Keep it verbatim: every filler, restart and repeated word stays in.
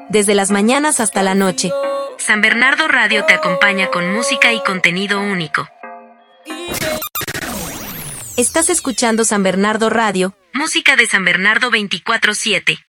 desde las mañanas hasta la noche. San Bernardo Radio te acompaña con música y contenido único. Estás escuchando San Bernardo Radio, música de San Bernardo veinticuatro siete.